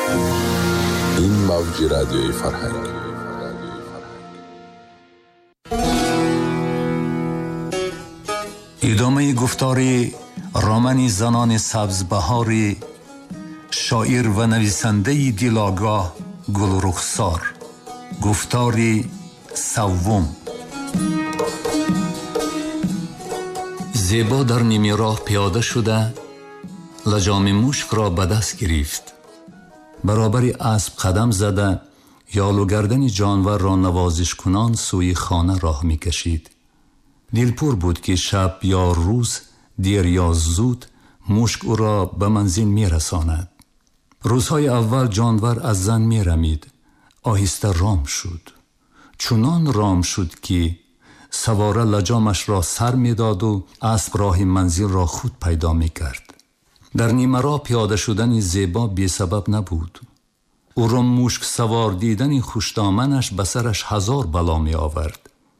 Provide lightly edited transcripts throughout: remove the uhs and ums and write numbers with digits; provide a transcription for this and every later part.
این موج رادیوی فرهنگ. ادامه گفتار رمان زنان سبزبهار شاعر و نویسنده دلآگاه گلرخسار. گفتار سوم. زیبا در نیمه راه پیاده شده لجام مشک را به دست گرفت. برابر اسب قدم زده یال و گردن جانور را نوازش کنان سوی خانه راه می کشید. دلپور بود که شب یا روز، دیر یا زود، مشک او را به منزل می رساند. روزهای اول جانور از زن می رمید. آهسته رام شد. چنان رام شد که سواره لجامش را سر می داد و اسب راه منزل را خود پیدا می کرد. در نیمه راه پیاده شدن زیبا بی سبب نبود. او را مشک سوار دیدن خوشدامنش به سرش 1000 بلا می آورد.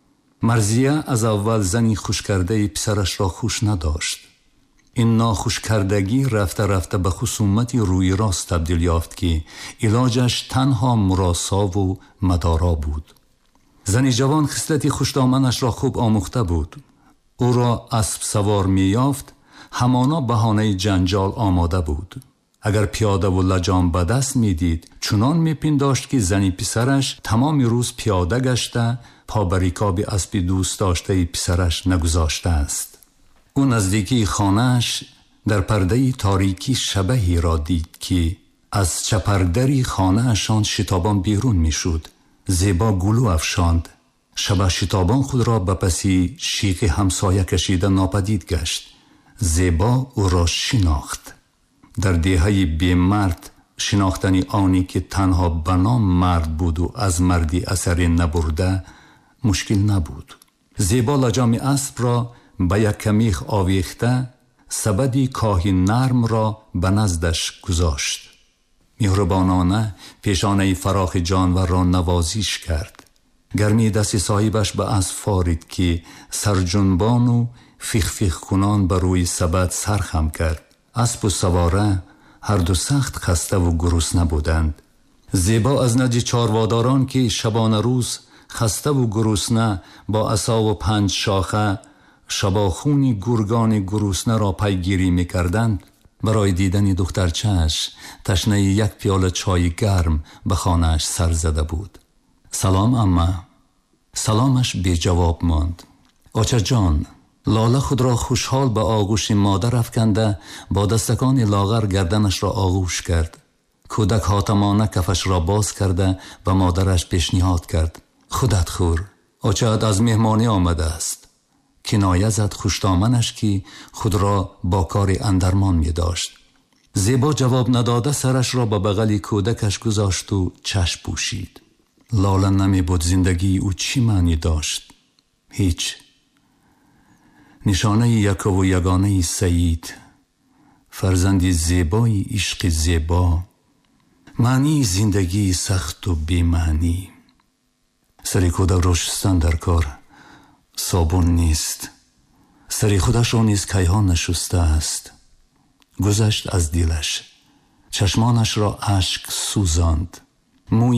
مرضیه از اول زنی خوش کرده پسرش را خوش نداشت. این ناخوش کردگی رفته رفته به خصومتی روی راست تبدیل یافت که علاجش تنها مراسا و مدارا بود. زنی جوان خصلت خوشدامنش را خوب آموخته بود. او را اسب سوار می یافت، همانا بهانه جنجال آماده بود. اگر پیاده و لجام به دست می دید، چنان می پنداشت که زنی پسرش تمام روز پیاده گشته پا بر رکاب اسب دوست داشته پسرش نگذاشته است. او نزدیکی خانهش در پرده تاریکی شبحی را دید که از چپردری خانهشان شتابان بیرون می شد. زیبا گلو افشاند. شبح شتابان خود را به پسی شیخ همسایه کشیده ناپدید گشت. زیبا او را شناخت. در دهه بی مرد شناختنی آنی که تنها به نام مرد بود و از مردی اثری نبرده مشکل نبود. زیبا لجام اسب را به یک کمیخ آویخته سبدی کاهی نرم را به نزدش گذاشت. مهربانانه پیشانه فراخ جانور را نوازش کرد. گرمی دست صاحبش به اسب فارید که سرجنبان و فیخ فیخ کنان بر روی سبد سرخم کرد. اسب و سواره هر دو سخت خسته و گرسنه بودند. زیبا از نزد چارواداران که شبانه روز خسته و گرسنه با عصا و 5 شاخه شباخونی گرگان گرسنه را پیگیری می‌کردند، برای دیدن دخترچه‌اش تشنه یک پیاله چای گرم به خانه‌اش سر زده بود. سلام عمه. سلامش بی جواب ماند. آچه جان. لاله خود را خوشحال به آغوش مادر افکنده با دستکان لاغر گردنش را آغوش کرد. کودک حاتمانه کفش را باز کرده به مادرش پیشنهاد کرد. خودت خور. آچه‌ات از مهمانی آمده است. کنایه زد خوشدامنش که خود را با کار اندرمان می داشت. زیبا جواب نداده سرش را به بغل کودکش گذاشت و چشم پوشید. لاله نمی بود زندگی او چی معنی داشت؟ هیچ. نشانه یک و یگانه سعید، فرزند زیبای عشق زیبا، معنی زندگی سخت و بی‌معنی. سری کودک را شستن در کار صابون نیست. سری خودش را نیز کیهان نشسته است. گذشت از دلش. چشمانش را اشک سوزاند. موی